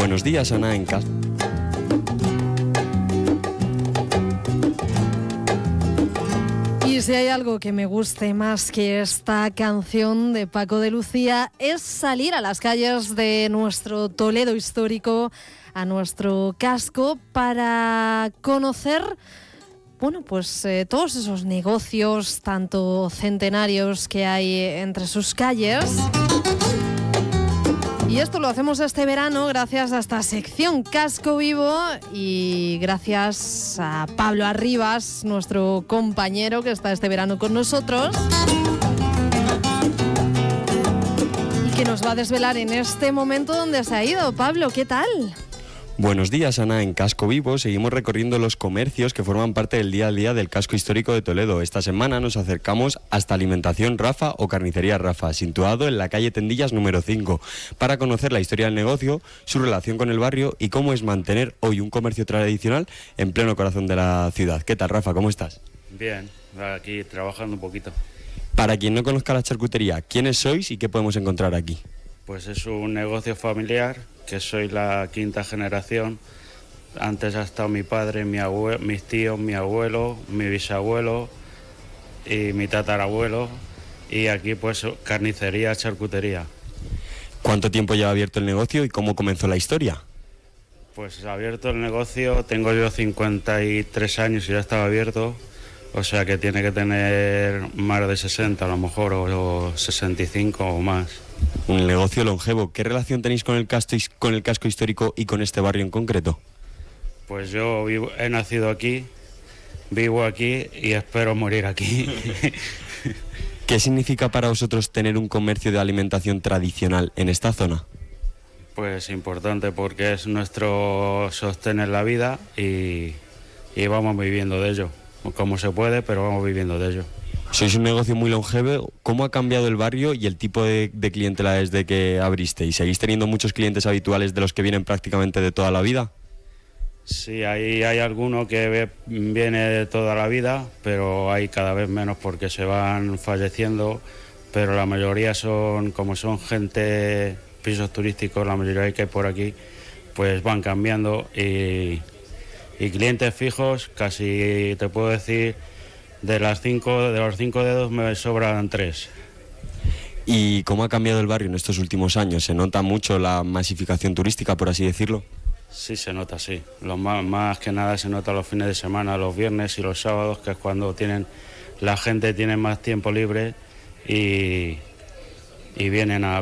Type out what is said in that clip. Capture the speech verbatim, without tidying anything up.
Buenos días, Ana, en casa. Y si hay algo que me guste más que esta canción de Paco de Lucía es salir a las calles de nuestro Toledo histórico, a nuestro casco, para conocer, bueno, pues eh, todos esos negocios, tanto centenarios que hay entre sus calles. Y esto lo hacemos este verano gracias a esta sección Casco Vivo y gracias a Pablo Arribas, nuestro compañero que está este verano con nosotros y que nos va a desvelar en este momento dónde se ha ido. Pablo, ¿qué tal? Buenos días, Ana. En Casco Vivo seguimos recorriendo los comercios que forman parte del día a día del casco histórico de Toledo. Esta semana nos acercamos hasta Alimentación Rafa o Carnicería Rafa, situado en la calle Tendillas número cinco, para conocer la historia del negocio, su relación con el barrio y cómo es mantener hoy un comercio tradicional en pleno corazón de la ciudad. ¿Qué tal, Rafa? ¿Cómo estás? Bien, aquí trabajando un poquito. Para quien no conozca la charcutería, ¿quiénes sois y qué podemos encontrar aquí? Pues es un negocio familiar, que soy la quinta generación. Antes ha estado mi padre, mi abue- mis tíos, mi abuelo, mi bisabuelo y mi tatarabuelo. Y aquí pues carnicería, charcutería. ¿Cuánto tiempo lleva abierto el negocio y cómo comenzó la historia? Pues abierto el negocio, tengo yo cincuenta y tres años y ya estaba abierto. O sea que tiene que tener más de sesenta a lo mejor, o, o sesenta y cinco o más. Un negocio longevo. ¿Qué relación tenéis con el casco, con el casco histórico y con este barrio en concreto? Pues yo vivo, he nacido aquí, vivo aquí y espero morir aquí. ¿Qué significa para vosotros tener un comercio de alimentación tradicional en esta zona? Pues importante, porque es nuestro sostén en la vida y, y vamos viviendo de ello. Como se puede, pero vamos viviendo de ello. Sois un negocio muy longevo. ¿Cómo ha cambiado el barrio y el tipo de, de clientela desde que abristeis? ¿Seguís teniendo muchos clientes habituales de los que vienen prácticamente de toda la vida? Sí, ahí hay alguno que ve, viene de toda la vida, pero hay cada vez menos porque se van falleciendo, pero la mayoría son, como son gente, pisos turísticos, la mayoría que hay por aquí, pues van cambiando y, y clientes fijos, casi te puedo decir, de las cinco, de los cinco dedos me sobran tres. ¿Y cómo ha cambiado el barrio en estos últimos años? ¿Se nota mucho la masificación turística, por así decirlo? Sí, se nota, sí. Lo más, más que nada se nota los fines de semana, los viernes y los sábados, que es cuando tienen la gente tiene más tiempo libre y, y vienen a